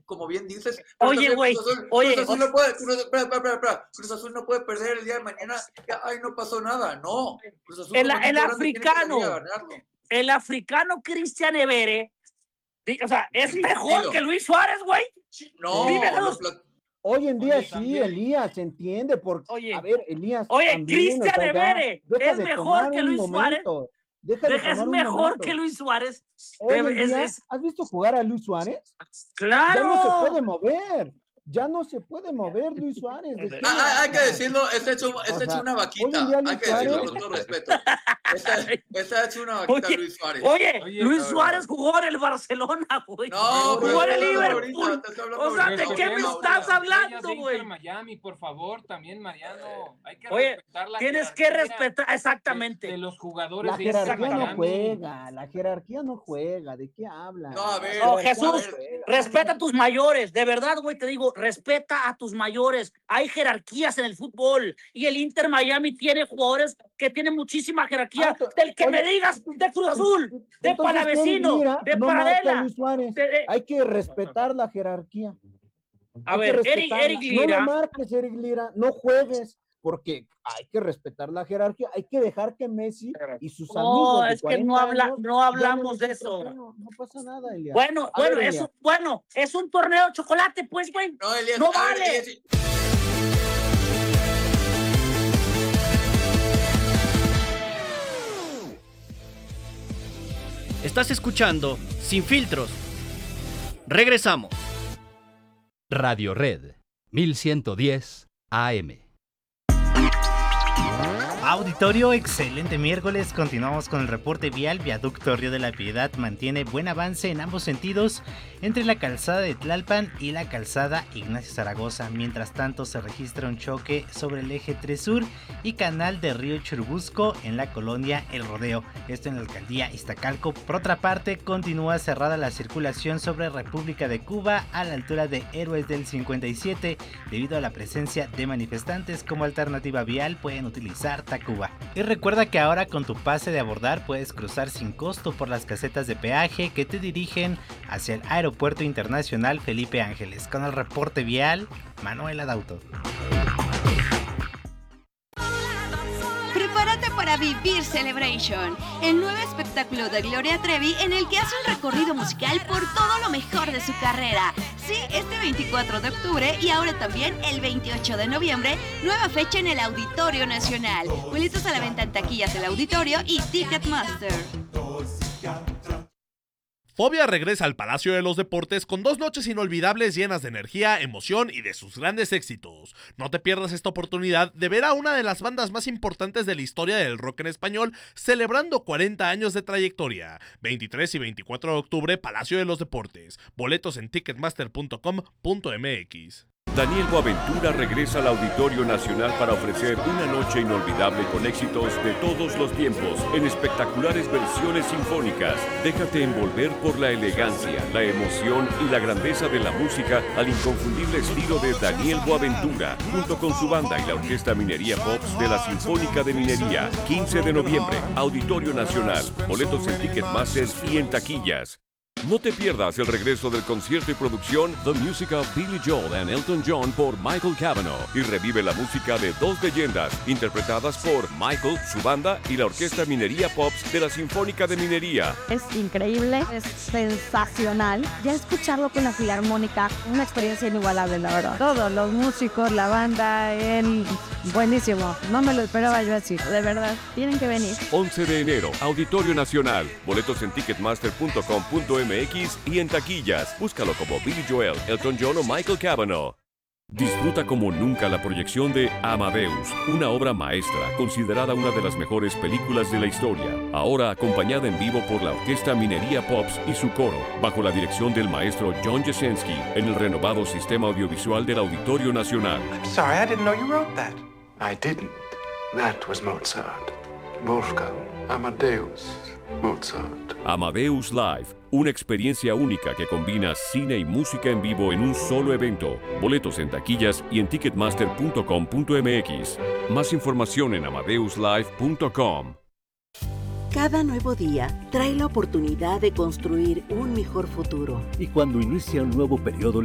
como bien dices. Oye, güey, Cruz Azul no puede, Cruz Azul no puede perder el día de mañana. Ay, no pasó nada. No, Cruz Azul el africano Cristian Evere, o sea, es mejor que Luis Suárez, güey. No, hoy en día sí, Elías, se entiende, porque, a ver, Elías. Oye, Cristian Evere es mejor que Luis Suárez. Es mejor que Luis Suárez. ¿Has visto jugar a Luis Suárez? ¡Claro! Ya no se puede mover Luis Suárez. Hay que decirlo, está hecho una vaquita. Hay que decirlo con todo respeto. Está hecho una vaquita Luis Suárez. Oye, Luis Suárez jugó en el Barcelona, güey. No, jugó en el Liverpool. O sea, ¿de qué me estás hablando, güey? Miami, por favor, también, Mariano. Hay que respetar la tienes que respetar, exactamente. De los jugadores. La jerarquía no juega. ¿De qué habla? No, a ver. No, Jesús, respeta a tus mayores. De verdad, güey, te digo, respeta a tus mayores. Hay jerarquías en el fútbol y el Inter Miami tiene jugadores que tienen muchísima jerarquía. Del que me digas de Cruz Azul, de Palavecino, de Paradela. Hay que respetar la jerarquía. A ver, Eric Lira. No lo marques, Eric Lira, no juegues, porque hay que respetar la jerarquía, hay que dejar que Messi y sus amigos de 40 no hablamos de eso. No pasa nada, Elias. Bueno, es un torneo de chocolate, pues, güey. No, Elias, no vale. Elias. Estás escuchando Sin Filtros. Regresamos. Radio Red 1110 AM. Auditorio, excelente miércoles. Continuamos con el reporte vial. Viaducto Río de la Piedad mantiene buen avance en ambos sentidos entre la calzada de Tlalpan y la calzada Ignacio Zaragoza. Mientras tanto, se registra un choque sobre el eje 3 Sur y canal de Río Churubusco en la colonia El Rodeo. Esto en la alcaldía Iztacalco. Por otra parte, continúa cerrada la circulación sobre República de Cuba a la altura de Héroes del 57 debido a la presencia de manifestantes. Como alternativa vial pueden utilizar Tacuba. Y recuerda que ahora con tu pase de abordar puedes cruzar sin costo por las casetas de peaje que te dirigen hacia el Aeropuerto Internacional Felipe Ángeles. Con el reporte vial, Manuel Adauto. Prepárate para vivir Celebration, el nuevo espectáculo de Gloria Trevi en el que hace un recorrido musical por todo lo mejor de su carrera. Sí, este 24 de octubre y ahora también el 28 de noviembre, nueva fecha en el Auditorio Nacional. Boletos a la venta en taquillas del auditorio y Ticketmaster. Fobia regresa al Palacio de los Deportes con 2 noches inolvidables llenas de energía, emoción y de sus grandes éxitos. No te pierdas esta oportunidad de ver a una de las bandas más importantes de la historia del rock en español celebrando 40 años de trayectoria. 23 y 24 de octubre, Palacio de los Deportes. Boletos en ticketmaster.com.mx. Daniel Boaventura regresa al Auditorio Nacional para ofrecer una noche inolvidable con éxitos de todos los tiempos en espectaculares versiones sinfónicas. Déjate envolver por la elegancia, la emoción y la grandeza de la música al inconfundible estilo de Daniel Boaventura, junto con su banda y la Orquesta Minería Pops de la Sinfónica de Minería. 15 de noviembre, Auditorio Nacional. Boletos en Ticketmaster y en taquillas. No te pierdas el regreso del concierto y producción The Music of Billy Joel and Elton John por Michael Cavanaugh y revive la música de 2 leyendas interpretadas por Michael, su banda y la Orquesta Minería Pops de la Sinfónica de Minería. Es increíble, es sensacional. Ya escucharlo con la Filarmónica, una experiencia inigualable, la verdad. Todos los músicos, la banda, él, buenísimo. No me lo esperaba yo así, de verdad. Tienen que venir. 11 de enero, Auditorio Nacional. Boletos en ticketmaster.com.mx y en taquillas. Búscalo como Billy Joel, Elton John o Michael Cavanaugh. Disfruta como nunca la proyección de Amadeus, una obra maestra considerada una de las mejores películas de la historia. Ahora acompañada en vivo por la Orquesta Minería Pops y su coro, bajo la dirección del maestro John Jasenski, en el renovado sistema audiovisual del Auditorio Nacional. I'm sorry, I didn't know you wrote that. I didn't. That was Mozart. Wolfgang Amadeus Mozart. Amadeus Live, una experiencia única que combina cine y música en vivo en un solo evento. Boletos en taquillas y en ticketmaster.com.mx. Más información en amadeuslive.com. Cada nuevo día trae la oportunidad de construir un mejor futuro. Y cuando inicia un nuevo periodo